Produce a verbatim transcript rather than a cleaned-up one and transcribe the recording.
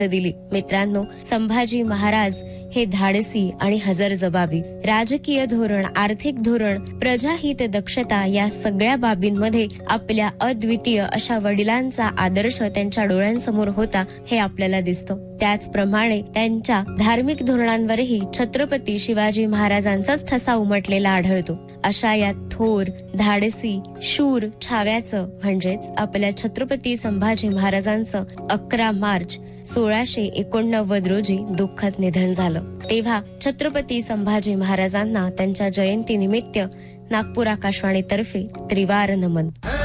दिली. मित्रांनो, संभाजी महाराज हे धाडसी आणि हजरजबाबी, राजकीय धोरण, आर्थिक धोरण, प्रजाहित, दक्षता या सगळ्या बाबींमध्ये आपल्या अद्वितीय अशा वडिलांचा आदर्श त्यांच्या डोळ्यांसमोर होता हे आपल्याला दिसतं. त्याचप्रमाणे त्यांच्या धार्मिक धोरणांवरही छत्रपती शिवाजी महाराजांचाच ठसा उमटलेला आढळतो. अशा या थोर, धाडसी, शूर छाव्याचं म्हणजेच आपल्या छत्रपती संभाजी महाराजांचं अकरा मार्च सोळाशे एकोणनव्वद रोजी दुःखद निधन झालं. तेव्हा छत्रपती संभाजी महाराजांना त्यांच्या जयंती निमित्त नागपूर आकाशवाणीतर्फे त्रिवार नमन.